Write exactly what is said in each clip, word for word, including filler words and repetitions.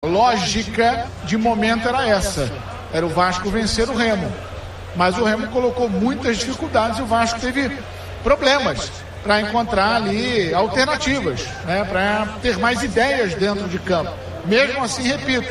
lógica de momento era essa, era o Vasco vencer o Remo, mas o Remo colocou muitas dificuldades e o Vasco teve problemas para encontrar ali alternativas, né, para ter mais ideias dentro de campo. Mesmo assim, repito,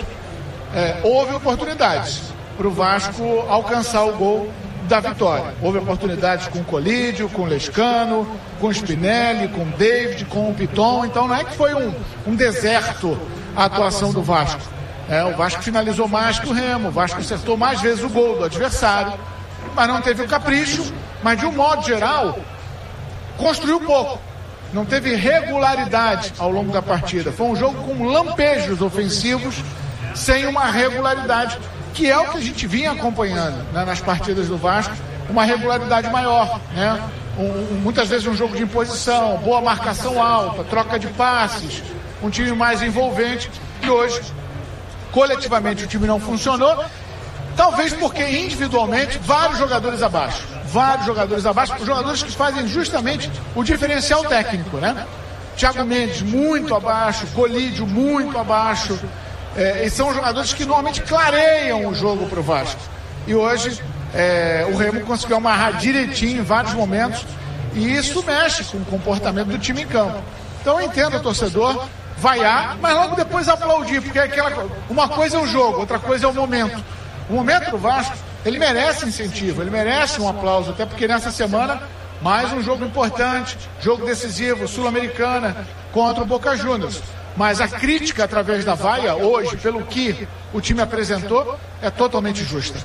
é, houve oportunidades para o Vasco alcançar o gol da vitória. Houve oportunidades com o Colídio, com o Lescano, com o Spinelli, com o David, com o Piton. Então não é que foi um, um deserto a atuação do Vasco. É, o Vasco finalizou mais que o Remo, o Vasco acertou mais vezes o gol do adversário, mas não teve o capricho, mas de um modo geral construiu pouco, não teve regularidade ao longo da partida. Foi um jogo com lampejos ofensivos, sem uma regularidade, que é o que a gente vinha acompanhando, né, nas partidas do Vasco, uma regularidade maior, né? Um, um, muitas vezes um jogo de imposição, boa marcação alta, troca de passes, um time mais envolvente, e hoje, coletivamente, o time não funcionou, talvez porque individualmente vários jogadores abaixo. Vários jogadores abaixo, os jogadores que fazem justamente o diferencial técnico, né? Thiago Mendes muito abaixo, Colídio muito abaixo, é, e são jogadores que normalmente clareiam o jogo para o Vasco. E hoje é, o Remo conseguiu amarrar direitinho em vários momentos, e isso mexe com o comportamento do time em campo. Então eu entendo o torcedor vaiar, mas logo depois aplaudir, porque é aquela, uma coisa é o jogo, outra coisa é o momento. O momento do Vasco, ele merece incentivo, ele merece um aplauso, até porque nessa semana, mais um jogo importante, jogo decisivo, Sul-Americana, contra o Boca Juniors. Mas a crítica através da vaia, hoje, pelo que o time apresentou, é totalmente justa.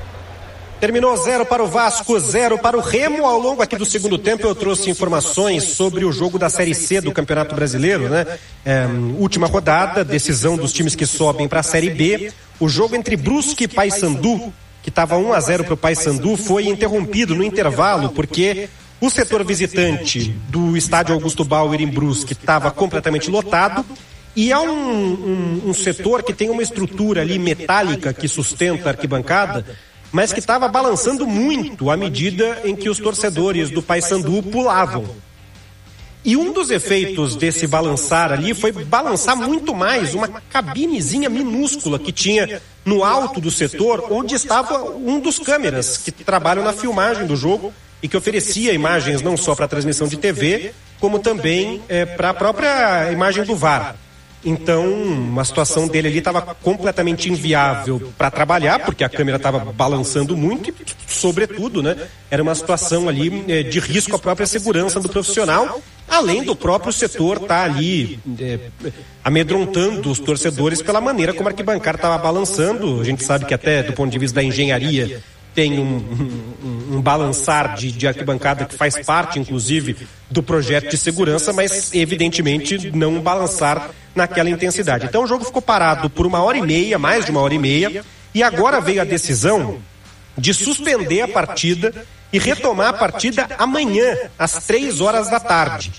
Terminou zero para o Vasco, zero para o Remo. Ao longo aqui do segundo tempo eu trouxe informações sobre o jogo da Série C do Campeonato Brasileiro, né? É, última rodada, decisão dos times que sobem para a Série B. O jogo entre Brusque e Paysandu, que estava um a zero para o Paysandu, foi interrompido no intervalo porque o setor visitante do estádio Augusto Bauer em Brusque estava completamente lotado. E há um, um, um setor que tem uma estrutura ali metálica que sustenta a arquibancada, mas que estava balançando muito à medida em que os torcedores do Paysandu pulavam. E um dos efeitos desse balançar ali foi balançar muito mais uma cabinezinha minúscula que tinha no alto do setor, onde estava um dos câmeras que trabalham na filmagem do jogo e que oferecia imagens não só para a transmissão de T V, como também é, para a própria imagem do V A R. Então, a situação dele ali estava completamente inviável para trabalhar, porque a câmera estava balançando muito e, sobretudo, né, era uma situação ali é, de risco à própria segurança do profissional, além do próprio setor estar tá ali é, amedrontando os torcedores pela maneira como a arquibancada estava balançando. A gente sabe que até do ponto de vista da engenharia tem um, um, um balançar de, de arquibancada que faz parte, inclusive, do projeto de segurança, mas, evidentemente, não um balançar naquela intensidade. Então, o jogo ficou parado por uma hora e meia, mais de uma hora e meia, e agora veio a decisão de suspender a partida e retomar a partida amanhã, às três horas da tarde.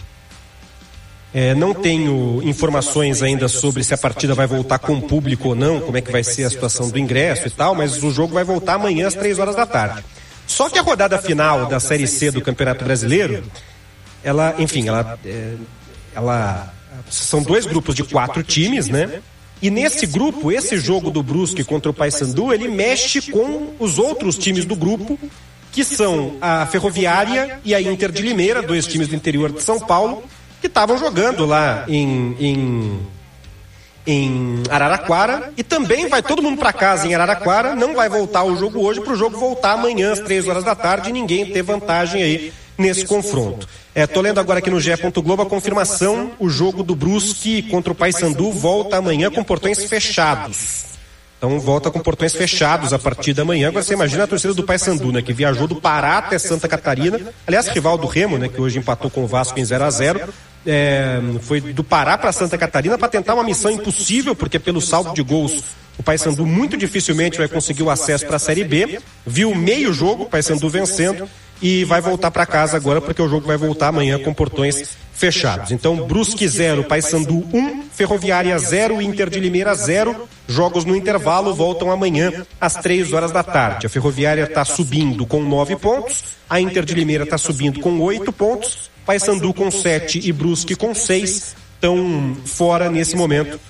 É, não tenho informações ainda sobre se a partida vai voltar com público ou não, como é que vai ser a situação do ingresso e tal, mas o jogo vai voltar amanhã às três horas da tarde. Só que a rodada final da Série C do Campeonato Brasileiro, ela, enfim, ela, é, ela são dois grupos de quatro times, né? E nesse grupo, esse jogo do Brusque contra o Paysandu, ele mexe com os outros times do grupo, que são a Ferroviária e a Inter de Limeira, dois times do interior de São Paulo, que estavam jogando lá em, em, em Araraquara, e também vai todo mundo para casa em Araraquara. Não vai voltar o jogo hoje, para o jogo voltar amanhã às três horas da tarde, e ninguém ter vantagem aí nesse confronto. É, tô lendo agora aqui no G E. Globo a confirmação: o jogo do Brusque contra o Paysandu volta amanhã com portões fechados. Então volta com portões fechados a partir da manhã. Agora você imagina a torcida do Paysandu, né, que viajou do Pará até Santa Catarina, aliás, rival do Remo, né, que hoje empatou com o Vasco em zero a zero. É, foi do Pará para Santa Catarina para tentar uma missão impossível, porque pelo saldo de gols o Paysandu muito dificilmente vai conseguir o acesso para a Série B. Viu meio jogo, o Paysandu vencendo, e vai voltar para casa agora, porque o jogo vai voltar amanhã com portões fechados. Então, Brusque zero, Paysandu um, Ferroviária zero, Inter de Limeira zero. Jogos no intervalo voltam amanhã às três horas da tarde. A Ferroviária está subindo com nove pontos, a Inter de Limeira está subindo com oito pontos, Paysandu com sete e Brusque com seis estão fora nesse momento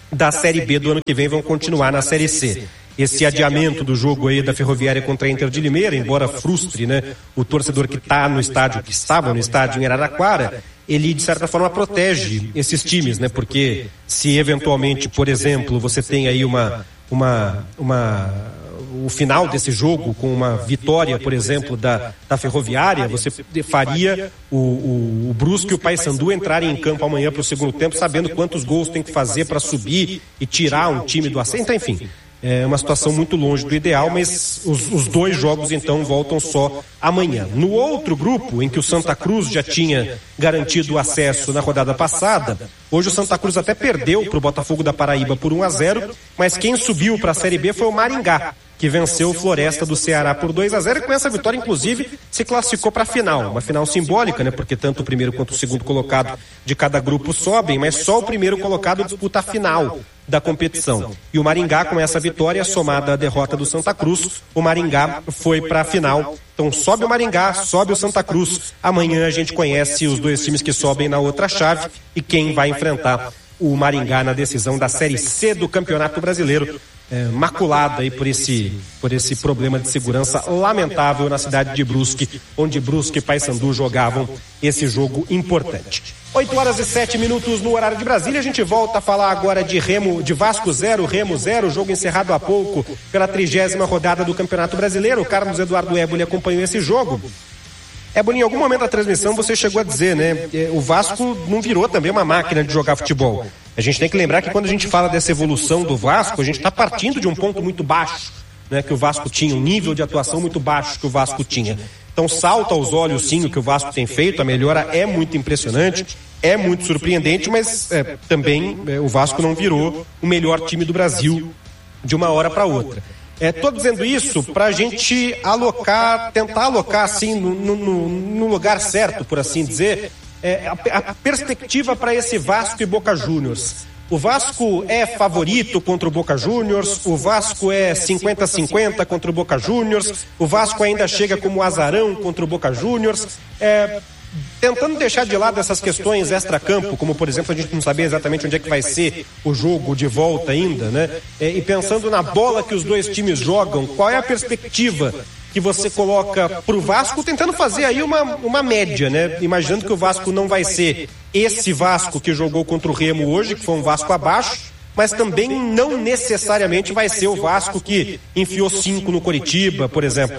da Série B do ano que vem vão continuar na Série C. Esse adiamento do jogo aí da Ferroviária contra a Inter de Limeira, embora frustre, né, o torcedor que está no estádio, que estava no estádio em Araraquara, ele de certa forma protege esses times, né, porque se eventualmente, por exemplo, você tem aí uma, uma, uma o final desse jogo com uma vitória, por exemplo, da, da Ferroviária, você faria o, o, o Brusque e o Paysandu entrarem em campo amanhã para o segundo tempo, sabendo quantos gols tem que fazer para subir e tirar um time do acesso, então, enfim. É uma situação muito longe do ideal, mas os, os dois jogos então voltam só amanhã. No outro grupo, em que o Santa Cruz já tinha garantido o acesso na rodada passada, hoje o Santa Cruz até perdeu para o Botafogo da Paraíba por um a zero, mas quem subiu para a Série B foi o Maringá, que venceu o Floresta do Ceará por dois a zero, e com essa vitória, inclusive, se classificou para a final. Uma final simbólica, né? Porque tanto o primeiro quanto o segundo colocado de cada grupo sobem, mas só o primeiro colocado disputa a final da competição. E o Maringá, com essa vitória, somada à derrota do Santa Cruz, o Maringá foi para a final. Então sobe o Maringá, sobe o Santa Cruz. Amanhã a gente conhece os dois times que sobem na outra chave e quem vai enfrentar o Maringá na decisão da Série C do Campeonato Brasileiro. É, maculada aí por esse, por esse problema de segurança lamentável na cidade de Brusque, onde Brusque e Paysandu jogavam esse jogo importante. oito horas e sete minutos no horário de Brasília. A gente volta a falar agora de Remo, de Vasco zero, Remo zero, jogo encerrado há pouco pela trigésima rodada do Campeonato Brasileiro. O Carlos Eduardo Éboli acompanhou esse jogo. Éboli, em algum momento da transmissão você chegou a dizer, né, o Vasco não virou também uma máquina de jogar futebol. A gente tem que lembrar que quando a gente fala dessa evolução do Vasco, a gente está partindo de um ponto muito baixo, né, que o Vasco tinha, um nível de atuação muito baixo que o Vasco tinha. Então salta aos olhos sim o que o Vasco tem feito, a melhora é muito impressionante, é muito surpreendente, mas é, também é, o Vasco não virou o melhor time do Brasil de uma hora para outra. Estou é, dizendo isso para a gente alocar, tentar alocar assim no, no, no lugar certo, por assim dizer, é, a, a perspectiva para esse Vasco e Boca Juniors. O Vasco é favorito contra o Boca Juniors, o Vasco é cinquenta a cinquenta contra o Boca Juniors, o Vasco ainda chega como azarão contra o Boca Juniors, é, tentando deixar de lado essas questões extra-campo, como por exemplo a gente não saber exatamente onde é que vai ser o jogo de volta ainda, né? É, e pensando na bola que os dois times jogam, qual é a perspectiva que você coloca pro Vasco, tentando fazer aí uma, uma média, né? Imaginando que o Vasco não vai ser esse Vasco que jogou contra o Remo hoje, que foi um Vasco abaixo, mas também não necessariamente vai ser o Vasco que enfiou cinco no Coritiba, por exemplo.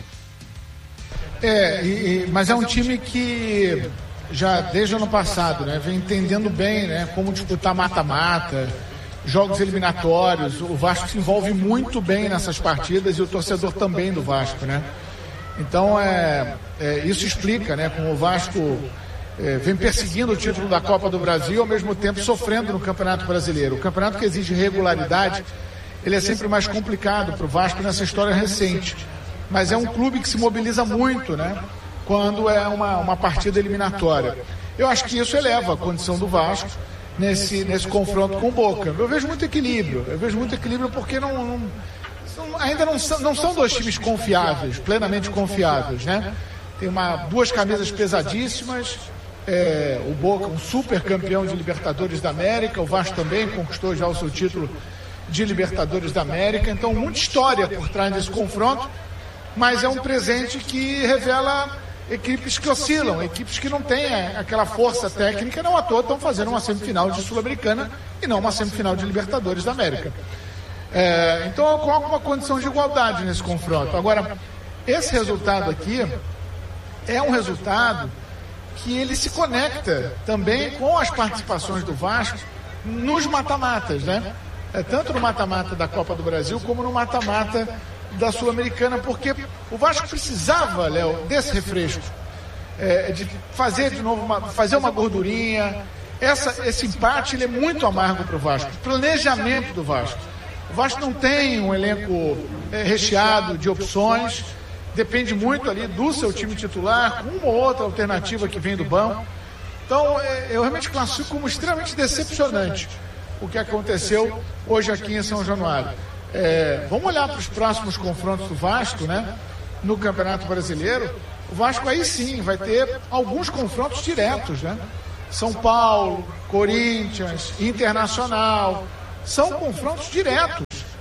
É, e, e, mas é um time que já desde o ano passado, né, vem entendendo bem, né, como disputar mata-mata, jogos eliminatórios. O Vasco se envolve muito bem nessas partidas e o torcedor também do Vasco, né? Então é, é isso explica, né, como o Vasco é, vem perseguindo o título da Copa do Brasil, ao mesmo tempo sofrendo no Campeonato Brasileiro. O campeonato que exige regularidade, ele é sempre mais complicado para o Vasco nessa história recente. Mas é um clube que se mobiliza muito, né, quando é uma, uma partida eliminatória. Eu acho que isso eleva a condição do Vasco nesse, nesse confronto com o Boca. Eu vejo muito equilíbrio, eu vejo muito equilíbrio porque não, não, não, ainda não são, não são dois times confiáveis, plenamente confiáveis, né? Tem uma, duas camisas pesadíssimas, é, o Boca, um super campeão de Libertadores da América, o Vasco também conquistou já o seu título de Libertadores da América, então muita história por trás desse confronto. Mas é um presente que revela equipes que oscilam, equipes que não têm aquela força técnica, não à toa estão fazendo uma semifinal de Sul-Americana e não uma semifinal de Libertadores da América. É, então eu coloco uma condição de igualdade nesse confronto. Agora, esse resultado aqui é um resultado que ele se conecta também com as participações do Vasco nos mata-matas, né? É, tanto no mata-mata da Copa do Brasil como no mata-mata da Sul-Americana, porque o Vasco precisava, Léo, desse refresco, é, de fazer de novo uma, fazer uma gordurinha. Essa, esse empate ele é muito amargo para o Vasco. O planejamento do Vasco. O Vasco não tem um elenco é, recheado de opções, depende muito ali do seu time titular, com uma ou outra alternativa que vem do banco. Então, é, eu realmente classifico como extremamente decepcionante o que aconteceu hoje aqui em São Januário. É, vamos olhar para os próximos confrontos do Vasco, né, no Campeonato Brasileiro. O Vasco aí sim vai ter alguns confrontos diretos, né? São Paulo, Corinthians, Internacional, são confrontos diretos.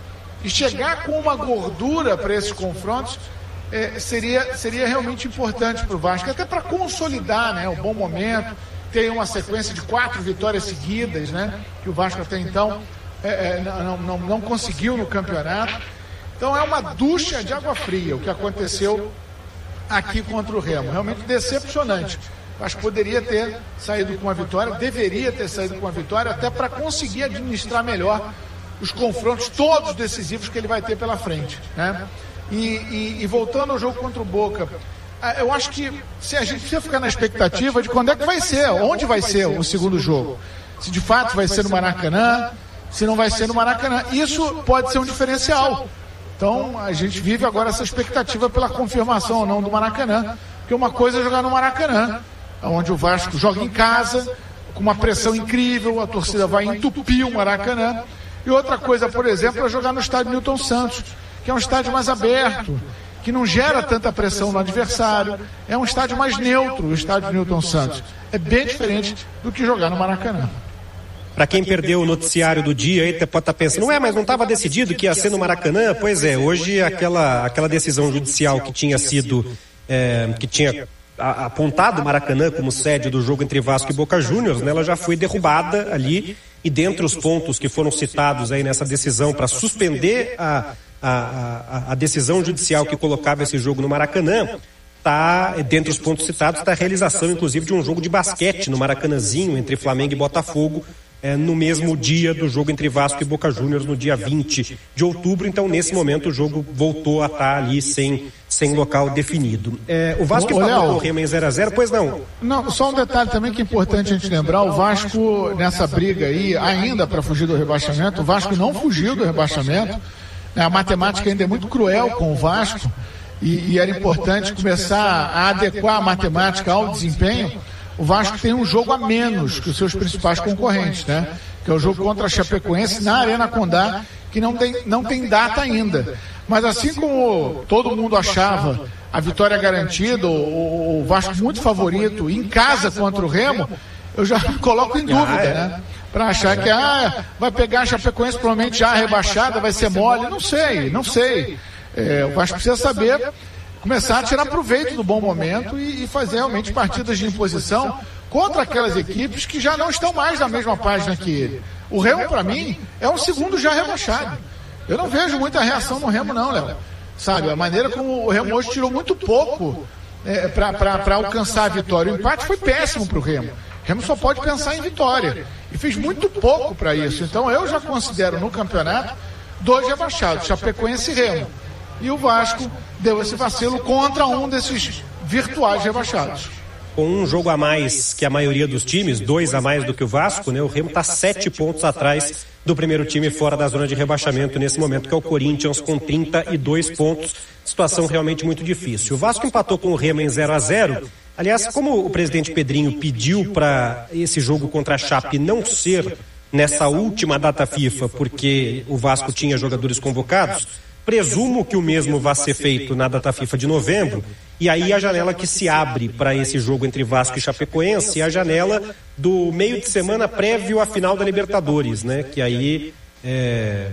E chegar com uma gordura para esses confrontos é, seria, seria realmente importante para o Vasco, até para consolidar, né, o bom momento, ter uma sequência de quatro vitórias seguidas, né, que o Vasco até então é, é, não, não, não conseguiu no campeonato. Então é uma ducha de água fria o que aconteceu aqui contra o Remo, realmente decepcionante. Acho que poderia ter saído com uma vitória, deveria ter saído com uma vitória, até para conseguir administrar melhor os confrontos todos decisivos que ele vai ter pela frente, né? E, e, e voltando ao jogo contra o Boca, eu acho que se a gente precisa ficar na expectativa de quando é que vai ser, onde vai ser o segundo jogo, se de fato vai ser no Maracanã, se não vai ser no Maracanã, isso pode ser um diferencial. Então a gente vive agora essa expectativa pela confirmação ou não do Maracanã, porque uma coisa é jogar no Maracanã, onde o Vasco joga em casa, com uma pressão incrível, a torcida vai entupir o Maracanã. E outra coisa, por exemplo, é jogar no estádio Newton Santos, que é um estádio mais aberto, que não gera tanta pressão no adversário, é um estádio mais neutro, o estádio Newton Santos. É bem diferente do que jogar no Maracanã. Para quem perdeu o noticiário do dia, aí pode estar pensando, ué, mas não estava decidido que ia ser no Maracanã? Pois é, hoje aquela, aquela decisão judicial que tinha sido, é, que tinha apontado o Maracanã como sede do jogo entre Vasco e Boca Juniors, né, ela já foi derrubada ali, e dentre os pontos que foram citados aí nessa decisão para suspender a, a, a, a decisão judicial que colocava esse jogo no Maracanã, tá, dentre os pontos citados está a realização, inclusive, de um jogo de basquete no Maracanãzinho entre Flamengo e Botafogo, É, no mesmo dia do jogo entre Vasco e Boca Juniors, no dia vinte de outubro. Então, nesse momento, o jogo voltou a estar ali sem, sem local definido. É, o Vasco empatou com o Remo em zero a zero, pois não? Não, só um detalhe também que é importante a gente lembrar, o Vasco nessa briga aí, ainda para fugir do rebaixamento, o Vasco não fugiu do rebaixamento, né? A matemática ainda é muito cruel com o Vasco, e, e era importante começar a adequar a matemática ao desempenho. O Vasco tem um jogo a menos que os seus principais concorrentes, né? Que é o jogo contra a Chapecoense na Arena Condá, que não tem, não tem data ainda. Mas assim como todo mundo achava a vitória garantida, o, o Vasco muito favorito em casa contra o Remo, eu já coloco em dúvida, né? Para achar que ah, vai pegar a Chapecoense provavelmente já rebaixada, vai ser mole. Não sei, não sei. É, o Vasco precisa saber começar a tirar proveito do bom momento e, e fazer realmente partidas de imposição contra aquelas equipes que já não estão mais na mesma página que ele. O Remo, para mim, é um segundo já rebaixado. Eu não vejo muita reação no Remo, não, Léo. Sabe, a maneira como o Remo hoje tirou muito pouco é, para alcançar a vitória. O empate foi péssimo para o Remo. O Remo só pode pensar em vitória. E fez muito pouco para isso. Então eu já considero no campeonato dois rebaixados, Chapecoense e Remo. E o Vasco deu esse vacilo contra um desses virtuais rebaixados. Com um jogo a mais que a maioria dos times, dois a mais do que o Vasco, né? O Remo está sete pontos atrás do primeiro time fora da zona de rebaixamento nesse momento, que é o Corinthians, com trinta e dois pontos. Situação realmente muito difícil. O Vasco empatou com o Remo em zero a zero. Aliás, como o presidente Pedrinho pediu para esse jogo contra a Chape não ser nessa última data FIFA, porque o Vasco tinha jogadores convocados, presumo que o mesmo vai ser feito na data FIFA de novembro, e aí a janela que se abre para esse jogo entre Vasco e Chapecoense é a janela do meio de semana prévio à final da Libertadores, né? Que aí é,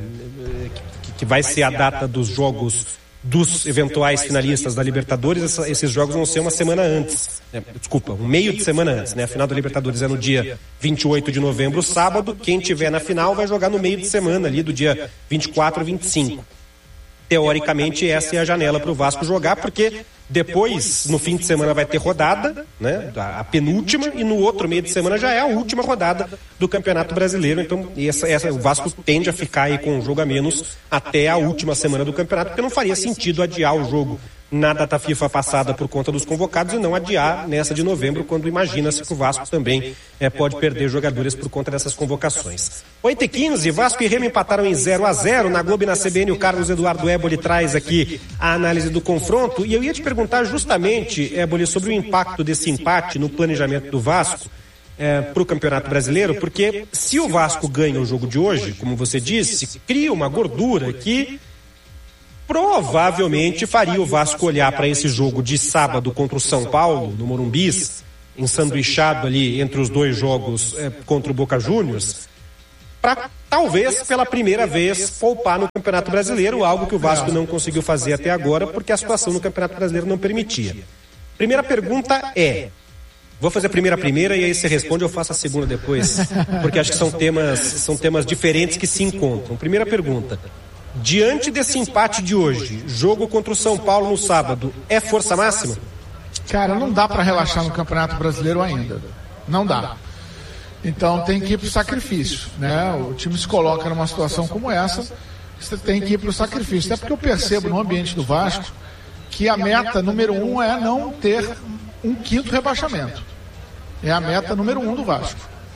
que, que vai ser a data dos jogos dos eventuais finalistas da Libertadores. Essa, esses jogos vão ser uma semana antes, né? Desculpa, um meio de semana antes, né? A final da Libertadores é no dia vinte e oito de novembro, sábado. Quem tiver na final vai jogar no meio de semana ali do dia vinte e quatro, vinte e cinco. Teoricamente, essa é a janela para o Vasco jogar, porque depois, no fim de semana, vai ter rodada, né? A penúltima, e no outro meio de semana já é a última rodada do Campeonato Brasileiro. Então, essa, essa, o Vasco tende a ficar aí com um jogo a menos até a última semana do campeonato, porque não faria sentido adiar o jogo na data FIFA passada por conta dos convocados e não adiar nessa de novembro, quando imagina-se que o Vasco também é, pode perder jogadores por conta dessas convocações. oito e quinze, Vasco e Remo empataram em zero a zero. Na Globo e na C B N, o Carlos Eduardo Éboli traz aqui a análise do confronto. E eu ia te perguntar justamente, Éboli, sobre o impacto desse empate no planejamento do Vasco é, para o Campeonato Brasileiro, porque se o Vasco ganha o jogo de hoje, como você disse, cria uma gordura que provavelmente faria o Vasco olhar para esse jogo de sábado contra o São Paulo, no Morumbi, ensanduichado ali entre os dois jogos é, contra o Boca Juniors, para talvez pela primeira vez poupar no Campeonato Brasileiro, algo que o Vasco não conseguiu fazer até agora porque a situação no Campeonato Brasileiro não permitia. Primeira pergunta é, vou fazer a primeira primeira e aí você responde, eu faço a segunda depois, porque acho que são temas, são temas diferentes que se encontram. Primeira pergunta, diante desse empate de hoje, jogo contra o São Paulo no sábado, é força máxima? Cara, não dá para relaxar no Campeonato Brasileiro ainda, não dá. Então tem que ir para o sacrifício, né? O time se coloca numa situação como essa, você tem que ir para o sacrifício. Até porque eu percebo no ambiente do Vasco que a meta número um é não ter um quinto rebaixamento. É a meta número um do Vasco.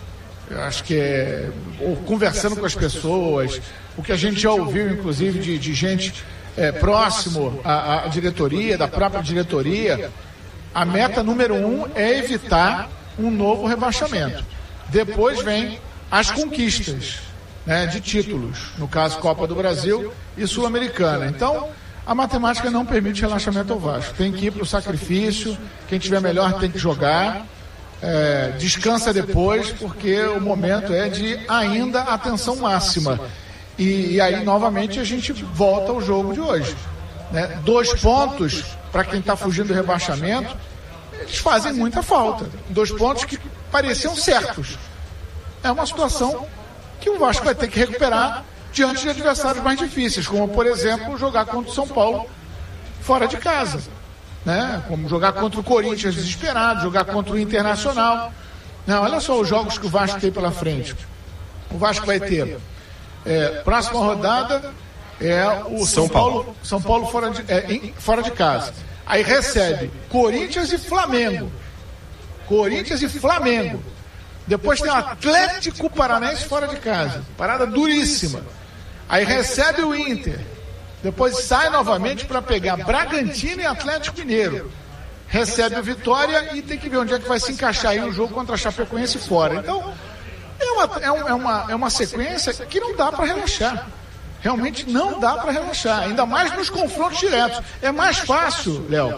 Eu acho que é, ou conversando com as pessoas, o que a gente já ouviu, inclusive, de, de gente é, próximo à, à diretoria, da própria diretoria, a meta número um é evitar um novo rebaixamento. Depois vem as conquistas, né, de títulos, no caso Copa do Brasil e Sul-Americana. Então, a matemática não permite relaxamento ao Vasco. Tem que ir para o sacrifício, quem tiver melhor tem que jogar, é, descansa depois, porque o momento é de ainda atenção máxima. E, e aí, novamente, a gente volta ao jogo de hoje. Né? Dois pontos, para quem está fugindo do rebaixamento, eles fazem muita falta. Dois pontos que pareciam certos. É uma situação que o Vasco vai ter que recuperar diante de adversários mais difíceis, como, por exemplo, jogar contra o São Paulo fora de casa, né? Como jogar contra o Corinthians desesperado, jogar contra o Internacional. Não, olha só os jogos que o Vasco tem pela frente. O Vasco vai ter é, próxima rodada é o São, São Paulo, Paulo São Paulo fora de, é, em, fora de casa. Aí recebe Corinthians e Flamengo. Corinthians e Flamengo. Depois tem o Atlético Paranaense fora de casa. Parada duríssima. Aí recebe o Inter. Depois sai novamente para pegar Bragantino e Atlético Mineiro. Recebe o Vitória e tem que ver onde é que vai se encaixar aí o jogo contra a Chapecoense fora. Então, é uma, é uma, é uma, é uma sequência que não dá para relaxar. Realmente não dá para relaxar. Ainda mais nos confrontos diretos. É mais fácil, Léo,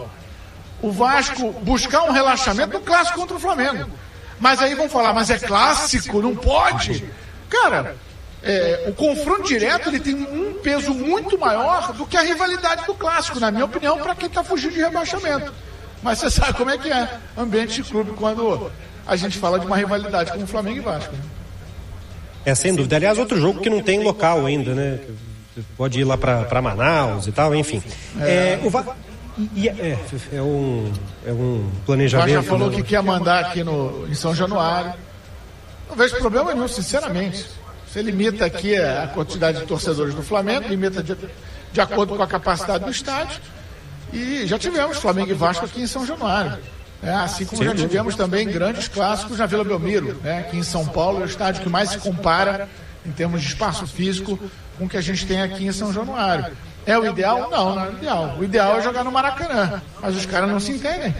o Vasco buscar um relaxamento no clássico contra o Flamengo. Mas aí vão falar, mas é clássico, não pode. Cara, é, o confronto direto ele tem um peso muito maior do que a rivalidade do clássico, na minha opinião, para quem está fugindo de rebaixamento. Mas você sabe como é que é ambiente de clube quando a gente fala de uma rivalidade como Flamengo e Vasco. Né? É, sem dúvida. Aliás, outro jogo que não tem local ainda, né? Pode ir lá para Manaus e tal, enfim. É, é o Va... E é, é, um, é um planejamento. O já falou, né, que quer mandar aqui no, em São Januário. Não vejo problema nenhum, sinceramente. Você limita aqui a quantidade de torcedores do Flamengo, limita de, de acordo com a capacidade do estádio. E já tivemos Flamengo e Vasco aqui em São Januário. É, assim como Sim, já tivemos também grandes clássicos na Vila Belmiro, né? Aqui em São Paulo é o estádio que mais se compara em termos de espaço físico com o que a gente tem aqui em São Januário. É o ideal? Não, não é o ideal. O ideal é jogar no Maracanã, mas os caras não se entendem.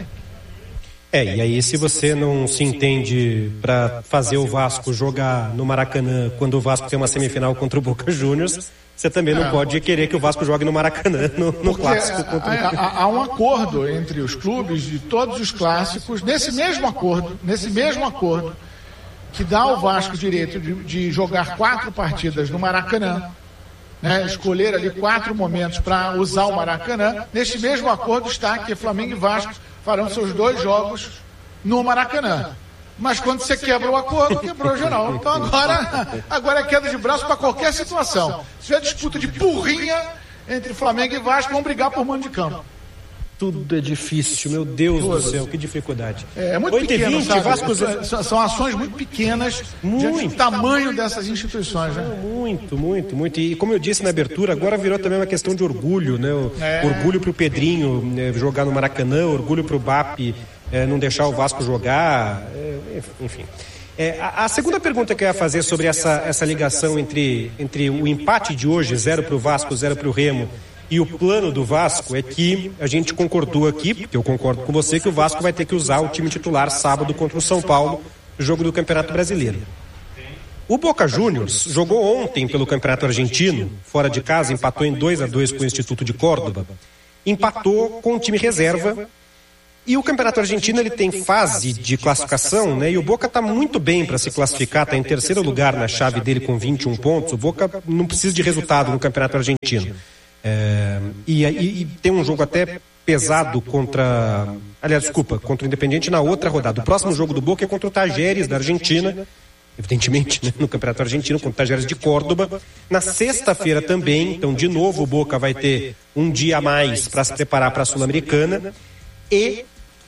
É, e aí se você não se entende para fazer o Vasco jogar no Maracanã quando o Vasco tem uma semifinal contra o Boca Juniors, você também não é, pode querer que o Vasco jogue no Maracanã no, no clássico. Contra... Há, há um acordo entre os clubes de todos os clássicos, nesse mesmo acordo, nesse mesmo acordo, que dá ao Vasco o direito de, de jogar quatro partidas no Maracanã, né, escolher ali quatro momentos para usar o Maracanã. Neste mesmo acordo está que Flamengo e Vasco farão seus dois jogos no Maracanã. Mas quando você quebra o acordo, quebrou geral. Então agora, agora é queda de braço para qualquer situação. Se tiver disputa de burrinha entre Flamengo e Vasco, vão brigar por mando de campo. Tudo é difícil, meu Deus Tudo. do céu, que dificuldade. É, é muito pequeno, sabe? Vasco... São, são ações muito pequenas muito. diante do tamanho dessas instituições, né? Muito, muito, muito. E como eu disse na abertura, agora virou também uma questão de orgulho, né? O, é. Orgulho pro Pedrinho, né, jogar no Maracanã, orgulho pro B A P é, não deixar o Vasco jogar, é, enfim. É, a, a segunda pergunta que eu ia fazer sobre essa, essa ligação entre, entre o empate de hoje, zero pro Vasco, zero pro Remo, e o plano do Vasco é que a gente concordou aqui, porque eu concordo com você, que o Vasco vai ter que usar o time titular sábado contra o São Paulo, no jogo do Campeonato Brasileiro. O Boca Juniors jogou ontem pelo Campeonato Argentino, fora de casa, empatou em dois a dois com o Instituto de Córdoba, empatou com o time reserva E o Campeonato Argentino ele tem fase de classificação, né? E o Boca está muito bem para se classificar, está em terceiro lugar na chave dele com vinte e um pontos. O Boca não precisa de resultado no Campeonato Argentino. É, e, e, e tem um jogo até pesado contra... Aliás, desculpa, contra o Independiente na outra rodada. O próximo jogo do Boca é contra o Tajeres, da Argentina. Evidentemente, né, no Campeonato Argentino, contra o Tajeres de Córdoba. Na sexta-feira também, então, de novo, o Boca vai ter um dia a mais para se preparar para a Sul-Americana. E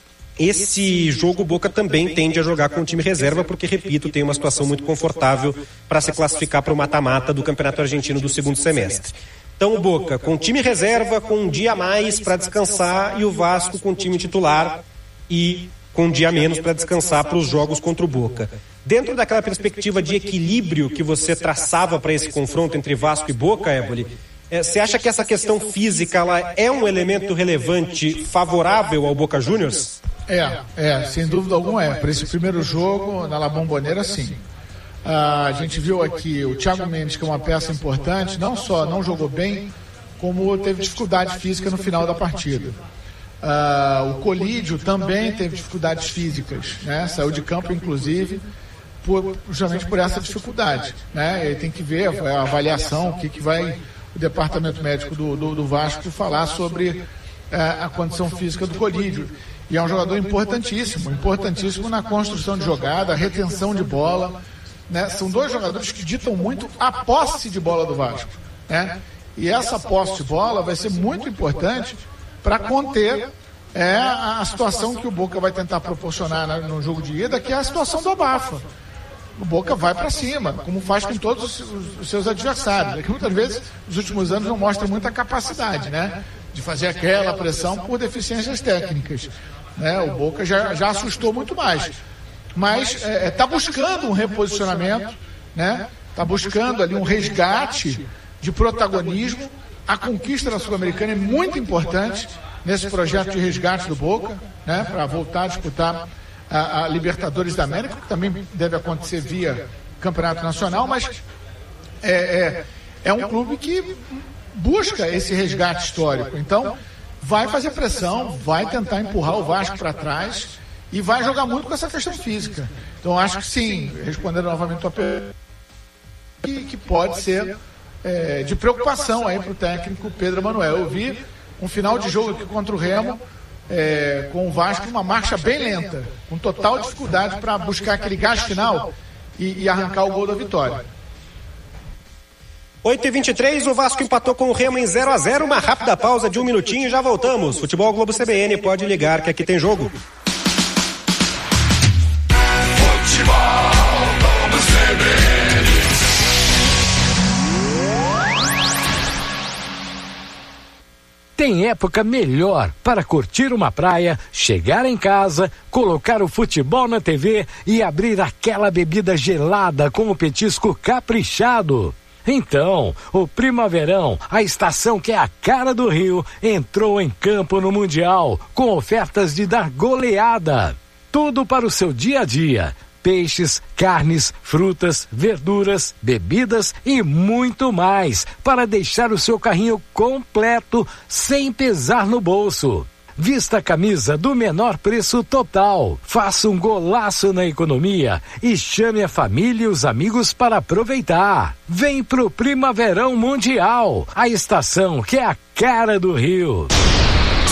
esse jogo o Boca também tende a jogar com o time reserva, porque, repito, tem uma situação muito confortável para se classificar para o mata-mata do Campeonato Argentino do segundo semestre. Então o Boca com time reserva, com um dia a mais para descansar, e o Vasco com time titular e com um dia a menos para descansar para os jogos contra o Boca. Dentro daquela perspectiva de equilíbrio que você traçava para esse confronto entre Vasco e Boca, Éboli, é, você acha que essa questão física ela é um elemento relevante favorável ao Boca Juniors? É, é, sem dúvida alguma é. Para esse primeiro jogo, na La Bombonera, sim. Ah, a gente viu aqui o Thiago Mendes, que é uma peça importante, não só não jogou bem, como teve dificuldade física no final da partida. Ah, o Colídio também teve dificuldades físicas, né? Saiu de campo, inclusive, por, justamente por essa dificuldade, né? Ele tem que ver a avaliação, o que, que vai o departamento médico do, do, do Vasco falar sobre ah, a condição física do Colídio. E é um jogador importantíssimo, importantíssimo na construção de jogada, retenção de bola. Né? São dois jogadores que ditam muito a posse de bola do Vasco, né? E essa posse de bola vai ser muito importante para conter é, a situação que o Boca vai tentar proporcionar no jogo de ida, que é a situação do abafa. O Boca vai para cima, como faz com todos os, os seus adversários, é que muitas vezes nos últimos anos não mostra muita capacidade, né, de fazer aquela pressão por deficiências técnicas, né? O Boca já, já assustou muito mais. Mas está é, tá buscando um reposicionamento, né? Está buscando ali um resgate de protagonismo. A conquista da Sul-Americana é muito importante nesse projeto de resgate do Boca, né? Para voltar a disputar a, a Libertadores da América, que também deve acontecer via Campeonato Nacional, mas é, é, é um clube que busca esse resgate histórico. Então, vai fazer pressão, vai tentar empurrar o Vasco para trás e vai jogar muito com essa questão física. Então, acho que sim, respondendo novamente a tua pergunta, que, que pode ser é, de preocupação aí para o técnico Pedro Manuel. Eu vi um final de jogo aqui contra o Remo, é, com o Vasco, uma marcha bem lenta, com total dificuldade para buscar aquele gás final e, e arrancar o gol da vitória. oito e vinte e três, o Vasco empatou com o Remo em zero a zero, uma rápida pausa de um minutinho e já voltamos. Futebol Globo C B N, pode ligar que aqui tem jogo. Tem época melhor para curtir uma praia, chegar em casa, colocar o futebol na T V e abrir aquela bebida gelada com o petisco caprichado. Então, o Primaverão, a estação que é a cara do Rio, entrou em campo no Mundial com ofertas de dar goleada. Tudo para o seu dia a dia. Peixes, carnes, frutas, verduras, bebidas e muito mais para deixar o seu carrinho completo sem pesar no bolso. Vista a camisa do menor preço total. Faça um golaço na economia e chame a família e os amigos para aproveitar. Vem pro Primaverão Mundial, a estação que é a cara do Rio.